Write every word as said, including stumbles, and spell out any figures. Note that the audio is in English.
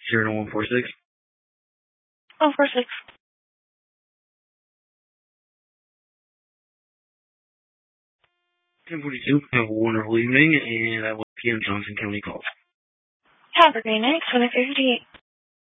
Zero to one four six. One four six. Ten forty two. Have a wonderful evening, and that was P M Johnson County calls. Have a great night. twenty fifty-eight.